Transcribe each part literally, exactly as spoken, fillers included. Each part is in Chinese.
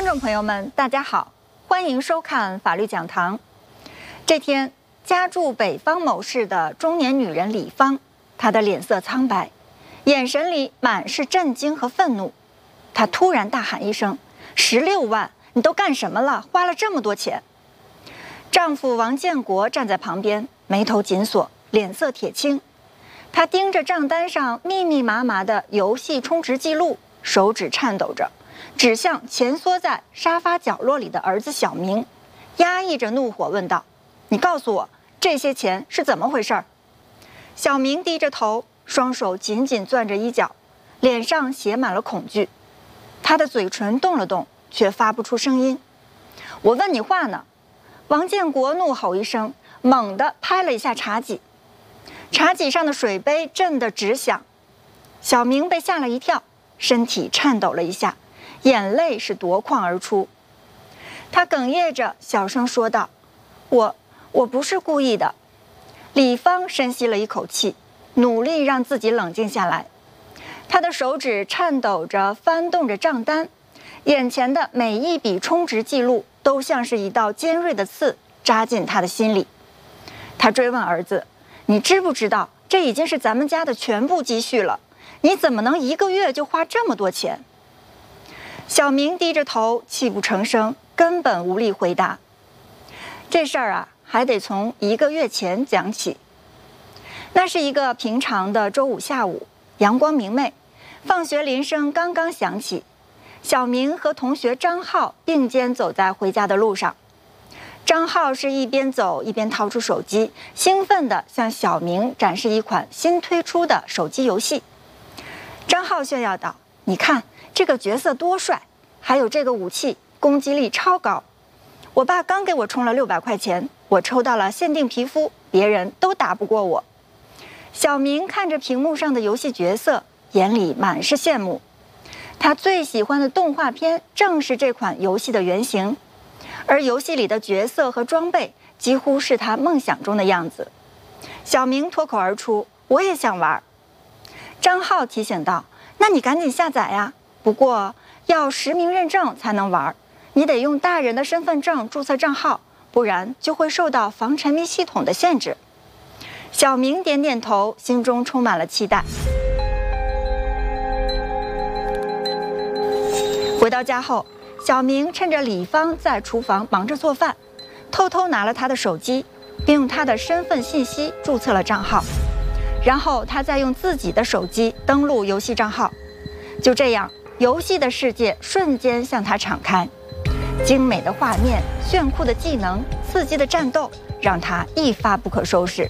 众朋友们，大家好，欢迎收看法律讲堂。这天，家住北方某市的中年女人李芳，她的脸色苍白，眼神里满是震惊和愤怒。她突然大喊一声：“十六万！你都干什么了？花了这么多钱！”丈夫王建国站在旁边，眉头紧锁，脸色铁青。他盯着账单上密密麻麻的游戏充值记录，手指颤抖着，指向蜷缩在沙发角落里的儿子小明，压抑着怒火问道：“你告诉我，这些钱是怎么回事？”小明低着头，双手紧紧攥着衣角，脸上写满了恐惧。他的嘴唇动了动，却发不出声音。“我问你话呢！”王建国怒吼一声，猛地拍了一下茶几，茶几上的水杯震得直响。小明被吓了一跳，身体颤抖了一下，眼泪是夺眶而出。他哽咽着小声说道：“我我不是故意的。”李芳深吸了一口气，努力让自己冷静下来。他的手指颤抖着翻动着账单，眼前的每一笔充值记录都像是一道尖锐的刺扎进他的心里。他追问儿子：“你知不知道这已经是咱们家的全部积蓄了？你怎么能一个月就花这么多钱？”小明低着头，泣不成声，根本无力回答。这事儿啊，还得从一个月前讲起。那是一个平常的周五下午，阳光明媚，放学铃声刚刚响起。小明和同学张浩并肩走在回家的路上。张浩是一边走一边掏出手机，兴奋地向小明展示一款新推出的手机游戏。张浩炫耀道：“你看这个角色多帅，还有这个武器攻击力超高。我爸刚给我充了六百块钱，我抽到了限定皮肤，别人都打不过我。”小明看着屏幕上的游戏角色，眼里满是羡慕。他最喜欢的动画片正是这款游戏的原型，而游戏里的角色和装备几乎是他梦想中的样子。小明脱口而出：“我也想玩。”张浩提醒道：“那你赶紧下载呀，不过要实名认证才能玩，你得用大人的身份证注册账号，不然就会受到防沉迷系统的限制。”小明点点头，心中充满了期待。回到家后，小明趁着李芳在厨房忙着做饭，偷偷拿了她的手机，并用她的身份信息注册了账号，然后他再用自己的手机登录游戏账号。就这样，游戏的世界瞬间向他敞开，精美的画面、炫酷的技能、刺激的战斗，让他一发不可收拾。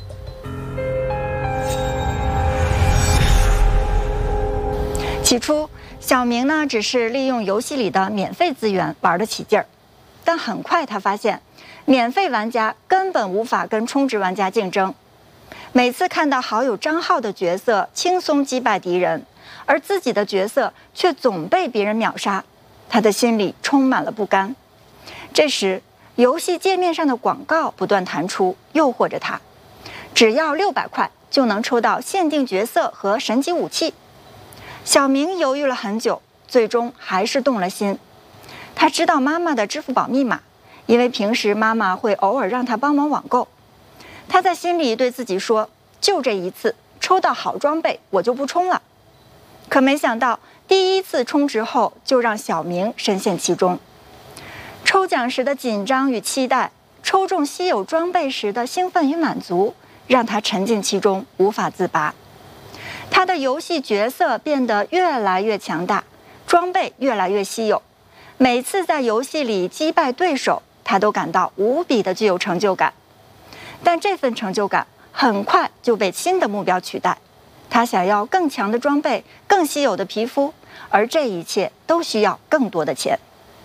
起初，小明呢只是利用游戏里的免费资源玩得起劲儿，但很快他发现，免费玩家根本无法跟充值玩家竞争。每次看到好友张浩的角色轻松击败敌人，而自己的角色却总被别人秒杀，他的心里充满了不甘。这时，游戏界面上的广告不断弹出，诱惑着他，只要六百块就能抽到限定角色和神级武器。小明犹豫了很久，最终还是动了心。他知道妈妈的支付宝密码，因为平时妈妈会偶尔让他帮忙网购。他在心里对自己说：“就这一次，抽到好装备我就不充了。”可没想到，第一次充值后就让小明深陷其中。抽奖时的紧张与期待，抽中稀有装备时的兴奋与满足，让他沉浸其中无法自拔。他的游戏角色变得越来越强大，装备越来越稀有。每次在游戏里击败对手，他都感到无比的具有成就感。但这份成就感很快就被新的目标取代。他想要更强的装备、更稀有的皮肤，而这一切都需要更多的钱。